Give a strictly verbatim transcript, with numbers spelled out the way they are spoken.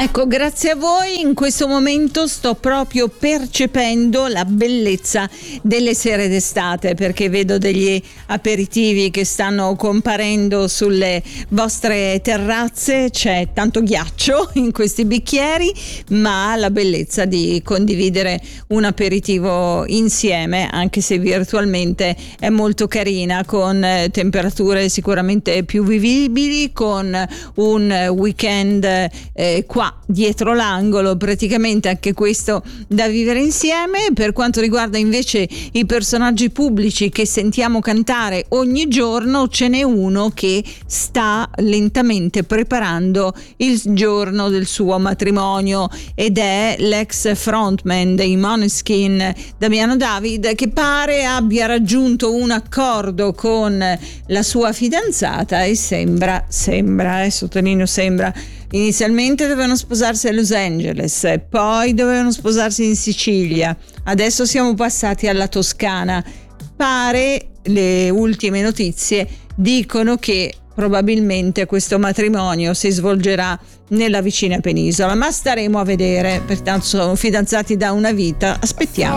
Ecco, grazie a voi in questo momento sto proprio percependo la bellezza delle sere d'estate, perché vedo degli aperitivi che stanno comparendo sulle vostre terrazze, c'è tanto ghiaccio in questi bicchieri, ma la bellezza di condividere un aperitivo insieme, anche se virtualmente, è molto carina, con temperature sicuramente più vivibili, con un weekend eh, qua dietro l'angolo, praticamente anche questo da vivere insieme. Per quanto riguarda invece i personaggi pubblici che sentiamo cantare ogni giorno, ce n'è uno che sta lentamente preparando il giorno del suo matrimonio, ed è l'ex frontman dei Måneskin, Damiano David, che pare abbia raggiunto un accordo con la sua fidanzata e sembra, sembra, eh, sottolineo sembra, inizialmente dovevano sposarsi a Los Angeles, poi dovevano sposarsi in Sicilia, adesso siamo passati alla Toscana. Pare, le ultime notizie dicono che probabilmente questo matrimonio si svolgerà nella vicina penisola, ma staremo a vedere. Pertanto sono fidanzati da una vita, aspettiamo.